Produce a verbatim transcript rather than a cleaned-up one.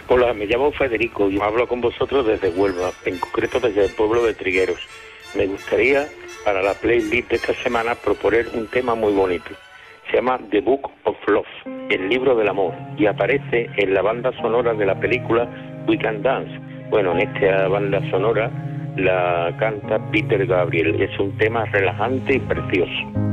Hola, me llamo Federico y hablo con vosotros desde Huelva, en concreto desde el pueblo de Trigueros. Me gustaría, para la playlist de esta semana, proponer un tema muy bonito. Se llama The Book of Love, el libro del amor, y aparece en la banda sonora de la película We Can Dance. Bueno, en esta banda sonora la canta Peter Gabriel. Es un tema relajante y precioso.